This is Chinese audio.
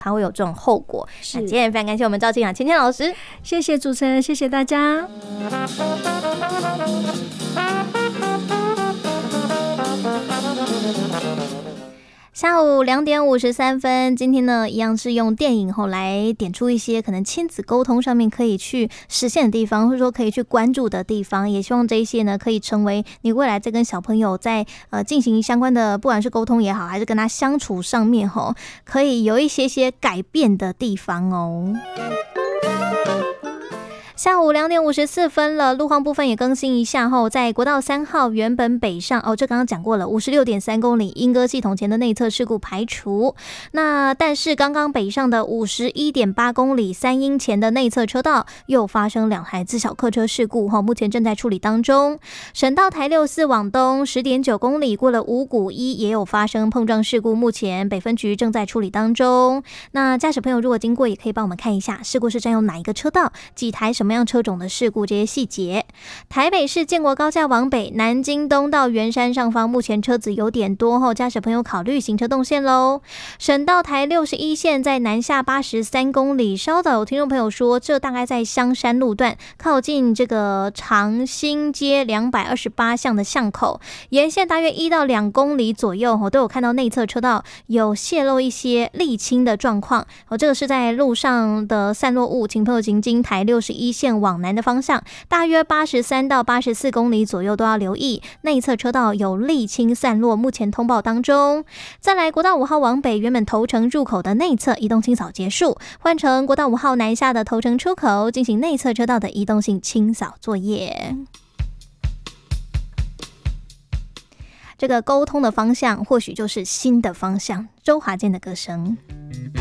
它会有这种后果。那今天非常感谢我们赵静雅芊芊老师， 谢谢主持人，谢谢大家。 下午2点53分，今天呢一样是用电影后来点出一些可能亲子沟通上面可以去实现的地方，或者说可以去关注的地方，也希望这一些呢可以成为你未来在跟小朋友在进行相关的不管是沟通也好，还是跟他相处上面可以有一些改变的地方哦。下午2点54分了，路况部分也更新一下在国道3号原本北上这刚刚讲过了，56.3公里莺歌系统前的内侧事故排除。那但是刚刚北上的51.8公里三莺前的内侧车道又发生2台自小客车事故目前正在处理当中。省道台64往东10.9公里过了五股一也有发生碰撞事故，目前北分局正在处理当中。那驾驶朋友如果经过也可以帮我们看一下事故是占用哪一个车道，几台什么样车种的事故，这些细节。台北市建国高架往北南京东到圆山上方目前车子有点多驾驶朋友考虑行车动线咯。省道台61线在南下83公里，稍早有听众朋友说这大概在香山路段靠近这个长兴街228巷的巷口，沿线大约1到2公里左右都有看到内侧车道有泄露一些沥青的状况这个是在路上的散落物，请朋友行经台61线往南的方向，大约83到84公里左右都要留意内侧车道有沥青散落，目前通报当中。再来国道5号往北原本头城入口的内侧移动清扫结束，换成国道5号南下的头城出口进行内侧车道的移动性清扫作业。这个沟通的方向或许就是新的方向。周华健的歌声。